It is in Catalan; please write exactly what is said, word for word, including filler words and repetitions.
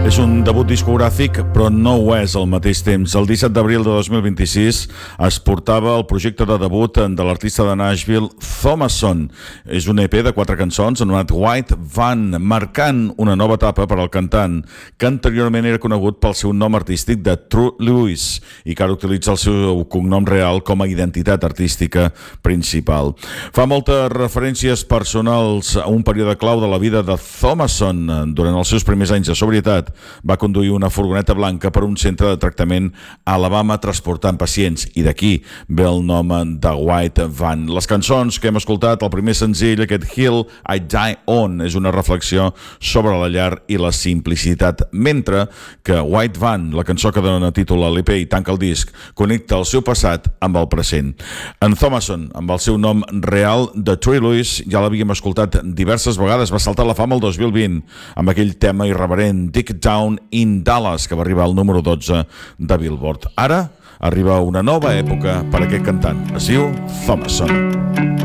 És un debut discogràfic, però no ho és al mateix temps. El disset d'abril de dos mil vint-i-sis es portava el projecte de debut de l'artista de Nashville, Thomason. És un E P de quatre cançons anomenat White Van, marcant una nova etapa per al cantant, que anteriorment era conegut pel seu nom artístic de True Lewis i que ara utilitza el seu cognom real com a identitat artística principal. Fa moltes referències personals a un període clau de la vida de Thomason. Durant els seus primers anys de sobrietat va conduir una furgoneta blanca per un centre de tractament a Alabama transportant pacients, i d'aquí ve el nom de White Van. Les cançons que hem escoltat, el primer senzill, aquest Hill I Die On, és una reflexió sobre la llar i la simplicitat, mentre que White Van, la cançó que dona títol a l'E P i tanca el disc, connecta el seu passat amb el present. En Thomason, amb el seu nom real de True Lewis, ja l'havíem escoltat diverses vegades, va saltar a la fama el dos mil vint amb aquell tema irreverent Dick Down in Dallas, que va arribar al número dotze de Billboard. Ara arriba una nova època per a aquest cantant. Es diu Thomason.